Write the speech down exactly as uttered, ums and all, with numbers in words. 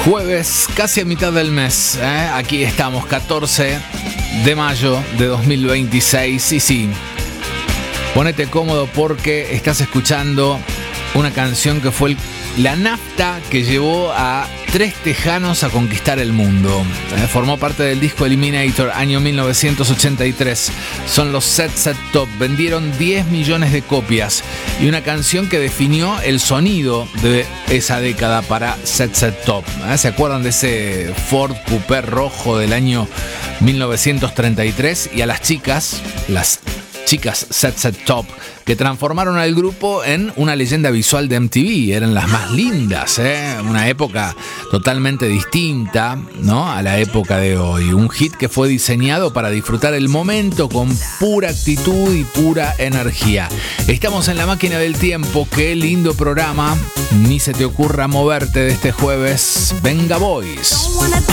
Jueves, casi a mitad del mes, ¿eh? Aquí estamos, catorce de mayo de dos mil veintiséis. Y sí, ponete cómodo porque estás escuchando una canción que fue el, la nafta que llevó a tres tejanos a conquistar el mundo. ¿eh? Formó parte del disco Eliminator, año mil novecientos ochenta y tres. Son los Set Set Top. Vendieron diez millones de copias. Y una canción que definió el sonido de esa década para Set Set Top. ¿eh? ¿Se acuerdan de ese Ford Coupé rojo del año mil novecientos treinta y tres? Y a las chicas, las chicas Set Set Top, que transformaron al grupo en una leyenda visual de M T V. Eran las más lindas, ¿eh? Una época totalmente distinta, ¿no?, a la época de hoy. Un hit que fue diseñado para disfrutar el momento con pura actitud y pura energía. Estamos en la máquina del tiempo. Qué lindo programa. Ni se te ocurra moverte de este jueves. Venga Boys.